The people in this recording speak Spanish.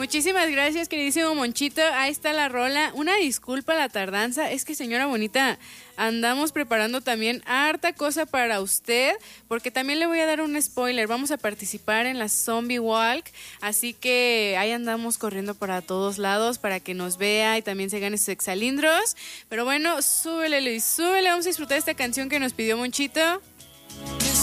Muchísimas gracias, queridísimo Monchito. Ahí está la rola. Una disculpa la tardanza. Es que, señora bonita, andamos preparando también harta cosa para usted, porque también le voy a dar un spoiler. Vamos a participar en la Zombie Walk, así que ahí andamos corriendo para todos lados para que nos vea y también se gane sus exalindros. Pero bueno, súbele, Luis, súbele. Vamos a disfrutar esta canción que nos pidió Monchito.